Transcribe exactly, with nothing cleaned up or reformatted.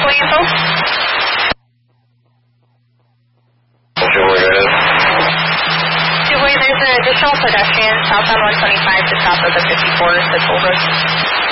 highway info? Joy, go ahead. Joy, there's an additional pedestrian southbound one twenty-five just south of the fifty-four, the toll road.